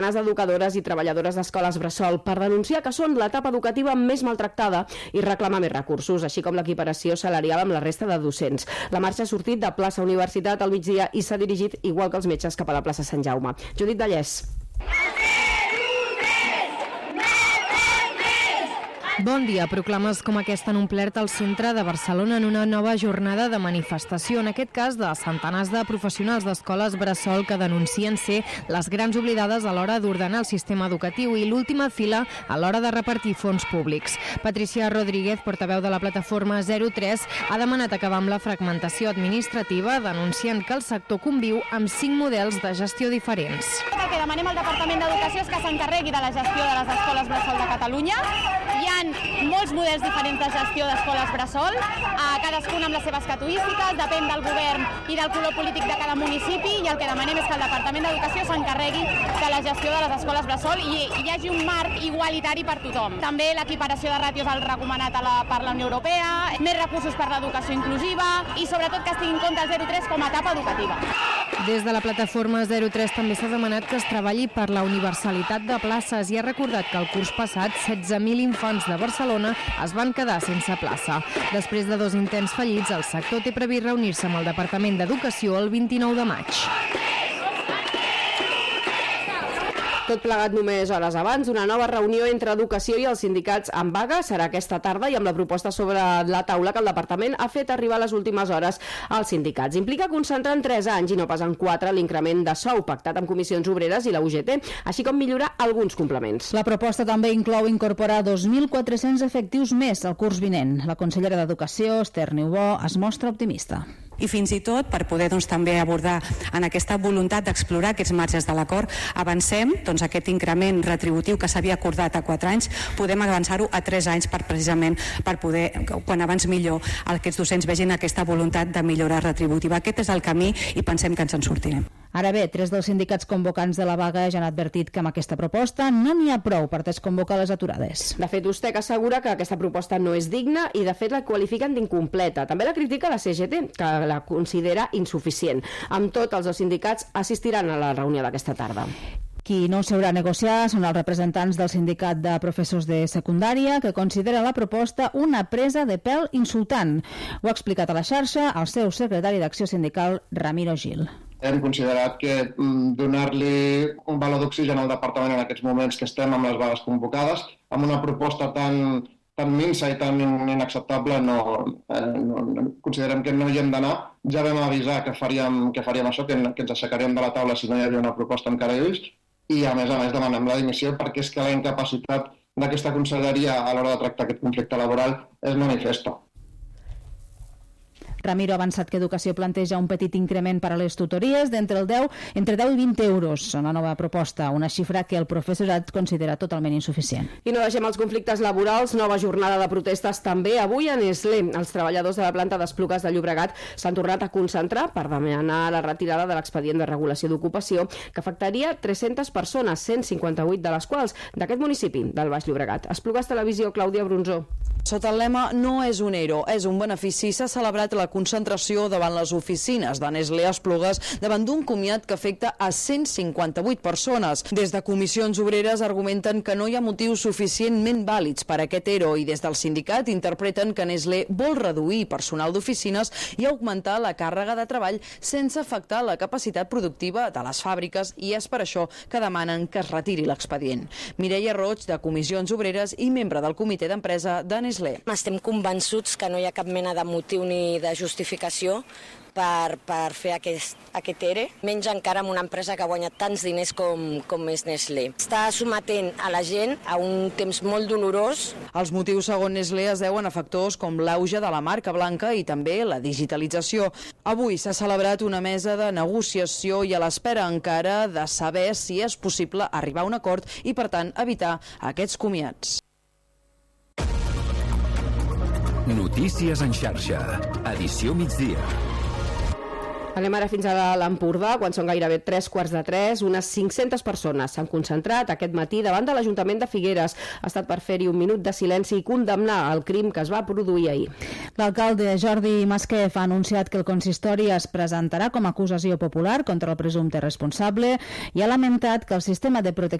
educadores i treballadores d'escoles bressol per denunciar que són l'etapa educativa més maltractada i reclamar més recursos, així com l'equiparació salarial amb la resta de docents. La marxa ha sortit de plaça Universitat al migdia i s'ha dirigit, igual que els metges, cap a la plaça Sant Jaume. Judit Vallès. Bon dia. Proclames com aquesta han omplert el centre de Barcelona en una nova jornada de manifestació, en aquest cas de centenars de professionals d'escoles bressol que denuncien ser les grans oblidades a l'hora d'ordenar el sistema educatiu i l'última fila a l'hora de repartir fons públics. Patricia Rodríguez, portaveu de la plataforma 03, ha demanat acabar amb la fragmentació administrativa, denunciant que el sector conviu amb 5 models de gestió diferents. El que demanem al Departament d'Educació és que s'encarregui de la gestió de les escoles bressol de Catalunya. Hi ha molts models diferents de gestió d'escoles bressol, cadascun amb les seves casuístiques, depèn del govern i del color polític de cada municipi, i el que demanem és que el Departament d'Educació s'encarregui de la gestió de les escoles bressol i hi hagi un marc igualitari per tothom. També l'equiparació de ràtios al recomanat per la Unió Europea, més recursos per l'educació inclusiva i sobretot que es tingui en compte el 03 com a etapa educativa. Des de la plataforma 03 també s'ha demanat que es treballi per la universalitat de places i ha recordat que el curs passat 16.000 infants de Barcelona es van quedar sense plaça. Després de 2 intents fallits, el sector té previst reunir-se amb el Departament d'Educació el 29 de maig. Tot plegat només hores abans, una nova reunió entre Educació i els sindicats en vaga serà aquesta tarda i amb la proposta sobre la taula que el departament ha fet arribar a les últimes hores als sindicats. Implica concentrar en 3 anys i no pas en 4 l'increment de sou pactat amb comissions obreres i la UGT, així com millorar alguns complements. La proposta també inclou incorporar 2.400 efectius més al curs vinent. La consellera d'Educació, Esther Niubó, es mostra optimista. I fins i tot per poder també abordar en aquesta voluntat d'explorar aquests marges de l'acord, avancem aquest increment retributiu que s'havia acordat a 4 anys, podem avançar-ho a 3 anys precisament per poder, quan abans millor, aquests docents vegin aquesta voluntat de millora retributiva. Aquest és el camí i pensem que ens en sortirem. Ara bé, 3 dels sindicats convocants de la vaga ja han advertit que amb aquesta proposta no n'hi ha prou per desconvocar les aturades. De fet, USTEC assegura que aquesta proposta no és digna i de fet la qualifiquen d'incompleta. També la critica la CGT, que la considera insuficient. Amb tot, els 2 sindicats assistiran a la reunió d'aquesta tarda. Qui no s'haurà a negociar són els representants del sindicat de professors de secundària, que considera la proposta una presa de pèl insultant. Ho ha explicat a la xarxa el seu secretari d'acció sindical, Ramiro Gil. Hem considerat que donar-li un valor d'oxigen al departament en aquests moments que estem amb les vagues convocades, amb una proposta tan minsa i tan inacceptable, considerem que no hi hem d'anar. Ja vam avisar que faríem això, que ens aixecaríem de la taula si no hi havia una proposta encara d'ells, i a més demanem la dimissió perquè és que la incapacitat d'aquesta conselleria a l'hora de tractar aquest conflicte laboral és manifesta. Ramiro ha avançat que Educació planteja un petit increment per a les tutories entre 10 i 20 euros en la nova proposta, una xifra que el professorat considera totalment insuficient. I no deixem els conflictes laborals, nova jornada de protestes també avui a Nestlé. Els treballadors de la planta d'Esplugues de Llobregat s'han tornat a concentrar per demanar la retirada de l'expedient de regulació d'ocupació que afectaria 300 persones, 158 de les quals d'aquest municipi del Baix Llobregat. Esplugues Televisió, Clàudia Brunzó. Sota el lema "No és un ERO, és un benefici", s'ha celebrat la concentració davant les oficines de Nestlé a Esplugues davant d'un comiat que afecta a 158 persones. Des de comissions obreres argumenten que no hi ha motius suficientment vàlids per a aquest ERO i des del sindicat interpreten que Nestlé vol reduir personal d'oficines i augmentar la càrrega de treball sense afectar la capacitat productiva de les fàbriques, i és per això que demanen que es retiri l'expedient. Mireia Roig, de Comissions Obreres i membre del comitè d'empresa de Nestlé. Estem convençuts que no hi ha cap mena de motiu ni de justificació per fer aquest ERE, menys encara amb una empresa que ha guanyat tants diners com és Nestlé. Està sometent a la gent a un temps molt dolorós. Els motius, segons Nestlé, es deuen a factors com l'auge de la marca blanca i també la digitalització. Avui s'ha celebrat una mesa de negociació i a l'espera encara de saber si és possible arribar a un acord i, per tant, evitar aquests comiats. Notícies en xarxa, edició migdia. Anem ara fins a l'Empordà, quan són gairebé 3:15. Unes 500 persones s'han concentrat aquest matí davant de l'Ajuntament de Figueres. Ha estat per fer-hi un minut de silenci i condemnar el crim que es va produir ahir. L'alcalde Jordi Masquef ha anunciat que el consistori es presentarà com a acusació popular contra el presumpte responsable i ha lamentat que el sistema de protecció